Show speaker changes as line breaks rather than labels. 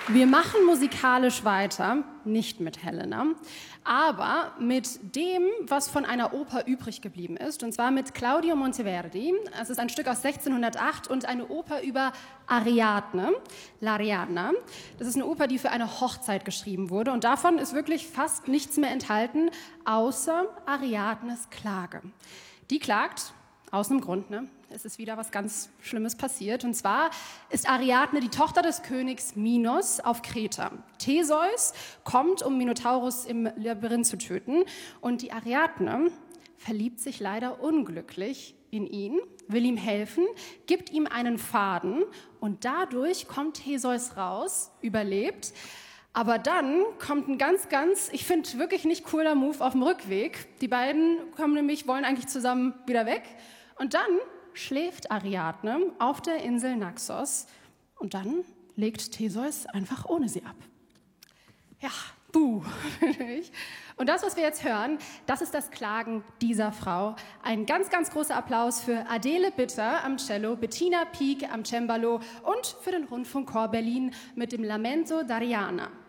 Wir machen musikalisch weiter, nicht mit Helena, aber mit dem, was von einer Oper übrig geblieben ist, und zwar mit Claudio Monteverdi. Es ist ein Stück aus 1608 und eine Oper über Ariadne, l'Arianna. Das ist eine Oper, die für eine Hochzeit geschrieben wurde, und davon ist wirklich fast nichts mehr enthalten, außer Ariadnes Klage. Die klagt, aus einem Grund, ne? Es ist wieder was ganz Schlimmes passiert. Und zwar ist Ariadne die Tochter des Königs Minos auf Kreta. Theseus kommt, um Minotaurus im Labyrinth zu töten. Und die Ariadne verliebt sich leider unglücklich in ihn, will ihm helfen, gibt ihm einen Faden. Und dadurch kommt Theseus raus, überlebt. Aber dann kommt ein ich finde, wirklich nicht cooler Move auf dem Rückweg. Die beiden wollen eigentlich zusammen wieder weg. Und dann schläft Ariadne auf der Insel Naxos und dann legt Theseus einfach ohne sie ab. Ja, buh. Und das, was wir jetzt hören, das ist das Klagen dieser Frau. Ein ganz, ganz großer Applaus für Adele Bitter am Cello, Bettina Pieck am Cembalo und für den Rundfunkchor Berlin mit dem Lamento d'Arianna.